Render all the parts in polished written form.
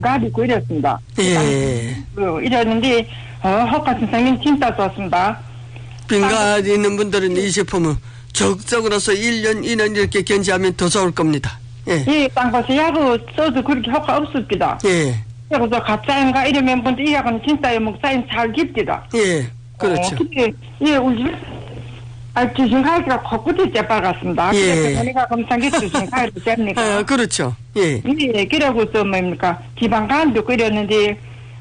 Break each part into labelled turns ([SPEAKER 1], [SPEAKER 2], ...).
[SPEAKER 1] 가리고 이랬습니다.
[SPEAKER 2] 예.
[SPEAKER 1] 이랬는데 허가 선생님 진짜 좋습니다.
[SPEAKER 2] 빈간 있는 분들은 이 제품은 적극적으로서 1년, 2년 이렇게 견지하면 더 좋을 겁니다. 예.
[SPEAKER 1] 이 땅밭에 약을 써도 그렇게 효과 없습니다.
[SPEAKER 2] 예.
[SPEAKER 1] 그래서 가짜인가 이러면 본데 이 약은 진짜요, 목사인 잘 깊디다.
[SPEAKER 2] 예. 그렇죠.
[SPEAKER 1] 근데 우리 집 주신가이가 거꾸로 재빨 같습니다.
[SPEAKER 2] 예.
[SPEAKER 1] 그래서 내가 검사기 주신가이로 잽니까?
[SPEAKER 2] 그렇죠. 예.
[SPEAKER 1] 예, 그러고서 뭡니까 지방간도 끓였는데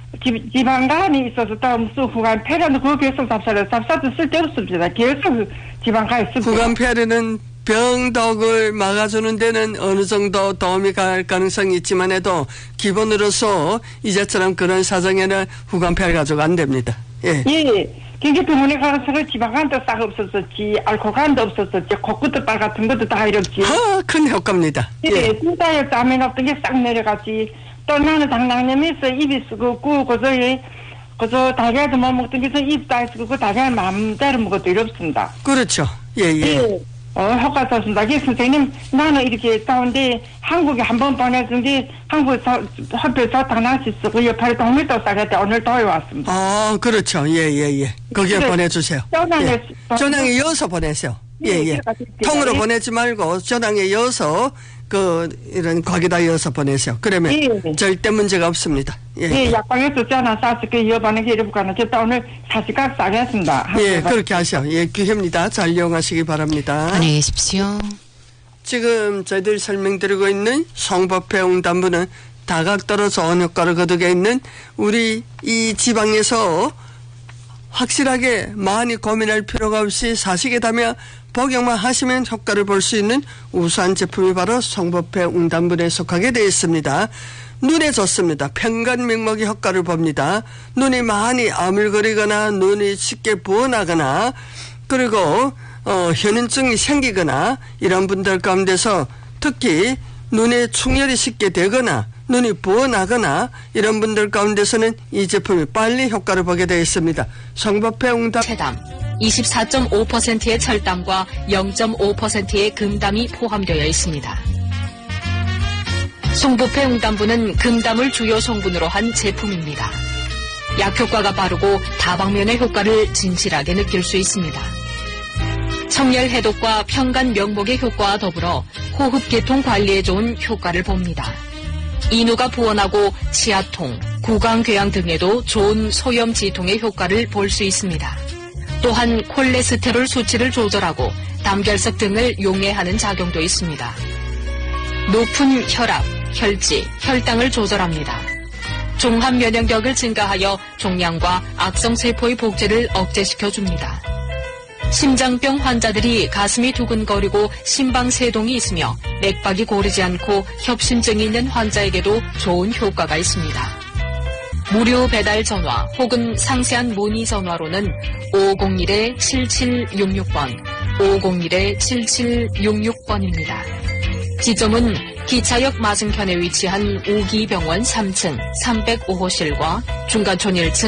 [SPEAKER 1] 지방간이 있어서 다음 수 후간 폐라는 그거 계속 잡사도 쓸데없습니다. 계속 지방간이 쓰고.
[SPEAKER 2] 후간 폐라는 병덕을 막아주는 데는 어느 정도 도움이 갈 가능성이 있지만 해도 기본으로서 이제처럼 그런 사정에는 후간 폐를 가지고 안 됩니다. 예.
[SPEAKER 1] 예. 경기병원에 가서 지방간도 싹 없었었지, 알코올간도 없었었지, 코끝도빨 같은 것도 다 이렇지.
[SPEAKER 2] 큰 효과입니다.
[SPEAKER 1] 예. 진짜에 땀에 없던 게 싹 내려가지. 또 나는 당랑염에서 입이 쓰고, 그저 달걀도 못 먹던 게서 입 다 쓰고, 달걀 마음대로 먹어도 이렇습니다.
[SPEAKER 2] 그렇죠. 예.
[SPEAKER 1] 예. 효과 좋습니다. 선생님, 나는 이렇게 싸운데, 한국에 한 번 보내준데, 한국에서 화폐에서 당나시 쓰고, 옆에 동물도 싸겠대. 오늘 도에 왔습니다.
[SPEAKER 2] 그렇죠. 예. 거기에 보내주세요. 전화에 이어서 보내세요. 예. 통으로 보내지 말고, 전화에 이어서, 이런 거기다 이어서 보내세요. 그러면 절대 문제가 없습니다.
[SPEAKER 1] 예, 약방에서 전화 싸서 이어받는 게 이렇게는 제가 오늘 사시각 싸겠습니다.
[SPEAKER 2] 예, 그렇게 하셔. 예, 기회입니다. 잘 이용하시기 바랍니다.
[SPEAKER 3] 안녕히 계십시오.
[SPEAKER 2] 지금 저희들 설명드리고 있는 성법회웅담부는 다각도로 좋은 효과를 거두게 있는 우리 이 지방에서 확실하게 많이 고민할 필요가 없이 사시게다며 복용만 하시면 효과를 볼 수 있는 우수한 제품이 바로 성법회웅담분에 속하게 되어 있습니다. 눈에 좋습니다. 편간명목의 효과를 봅니다. 눈이 많이 아물거리거나 눈이 쉽게 부어나거나 그리고 현인증이 생기거나 이런 분들 가운데서 특히 눈에 충혈이 쉽게 되거나 눈이 부어나거나 이런 분들 가운데서는 이 제품이 빨리 효과를 보게 되어 있습니다. 성법회웅담
[SPEAKER 3] 체담 24.5%의 철담과 0.5%의 금담이 포함되어 있습니다. 성법회웅담부는 금담을 주요 성분으로 한 제품입니다. 약효과가 빠르고 다방면의 효과를 진실하게 느낄 수 있습니다. 청열 해독과 편간 명목의 효과와 더불어 호흡계통 관리에 좋은 효과를 봅니다. 인후가 부원하고 치아통, 구강궤양 등에도 좋은 소염지통의 효과를 볼 수 있습니다. 또한 콜레스테롤 수치를 조절하고 담결석 등을 용해하는 작용도 있습니다. 높은 혈압, 혈지, 혈당을 조절합니다. 종합 면역력을 증가하여 종양과 악성세포의 복제를 억제시켜줍니다. 심장병 환자들이 가슴이 두근거리고 심방세동이 있으며 맥박이 고르지 않고 협심증이 있는 환자에게도 좋은 효과가 있습니다. 무료 배달 전화 혹은 상세한 문의 전화로는 501-7766번, 501-7766번입니다. 지점은 기차역 맞은편에 위치한 우기병원 3층 305호실과 중간촌 1층